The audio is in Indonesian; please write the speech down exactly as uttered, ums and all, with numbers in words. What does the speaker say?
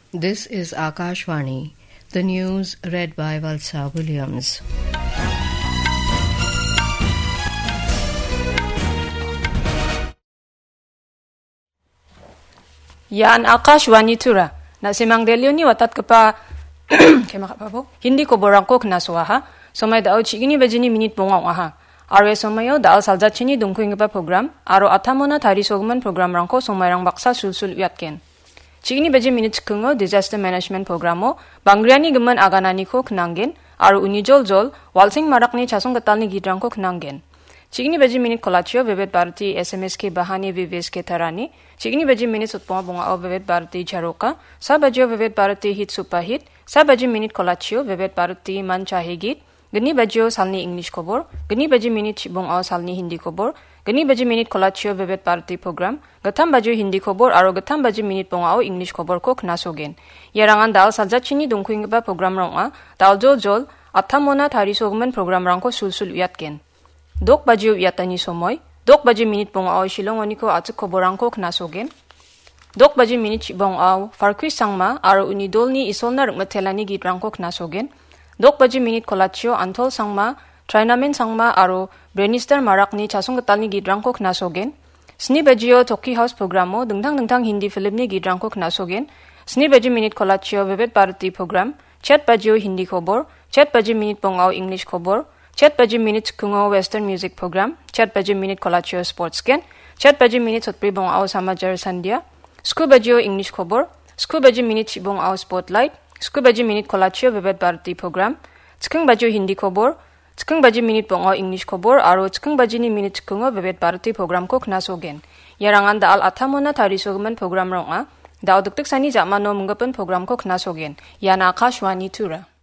This is Akashvani. The news read by Valsa Williams. Yan Akashvani tura. Na si Mang Delio ni watat kapa kaya makapapo. Hindi ko borang ko knaswaha. Somay dao chigini bajini minute bunga waha. Arwe somayo dao salja chini dungkuing pa program. Aro atamona tari sogman program rangko somayrang baksa sulsul uyatken. Chigini baji minute kungo disaster management programo. Bangriani geman aganani ko knanggen. Aro unijol jol walsing marakni chasong katalni gidrang ko knanggen. Chigini baji minute kolachio bebet barti S M S ke bahani vives ke tarani. Chigini baji minute utpoma bunga o bebet barti charoka. Sa bajio bebet barti hit super hit. Sa baji minute kolachio bebet barti man chahe git. Gani bajio salni English kobor. Gani baji minute bunga o salni Hindi kobor. Gani baji minute kolachio bebet barti program. Gatam bajio Hindi kobor aro gatam baji minute bunga o English kobor ko knasogen. Yarangan dal salja chini dungkuing ba program ronga. Dal jol jol atamona tari sogman program rangko sulsul uyatken. Dok bajio yatani somoy, dok baji minute bong aw shilong oniko atuk koborangko knasogen. Dok baji minute bong aw farkui sangma aro unidol ni isolna rukmatelani gitrangko knasogen. Dok baji minute kolachio antol sangma, trainamen sangma aro brenister marak ni chasong katal ni gitrangko knasogen. Sni bajio Toki House programo dengtang dengtang Hindi film ni gitrangko knasogen. Sni baji minute kolachio bebet party program, chat bajio Hindi kobor, chat baji minute bong aw English kobor. Chat baji minute kungo Western music program, chat baji minute kolachio sports scan, chat baji minute sotpri bong aw samajar sandia, sku bajio English kobor, sku baji minute bong aw spotlight, sku baji minute kolachio bebet party program, skung bajio Hindi kobor, skung baji minute bong aw English kobor, aro skung baji ni minute kungo bebet party program ko knasogen. Yarangan daal atamona tari sogeman program ronga, dao duktuk sani jamano munggapan program ko knasogen. Yana Akashvani tura.